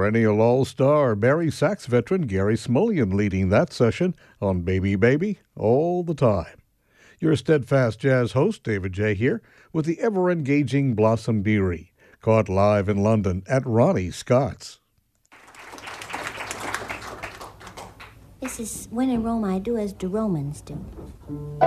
perennial all-star Barry sax veteran Gary Smullian leading that session on Baby Baby all the time. Your steadfast jazz host, David J. here, with the ever-engaging Blossom Beery, caught live in London at Ronnie Scott's. This is When in Rome I Do as the Romans do.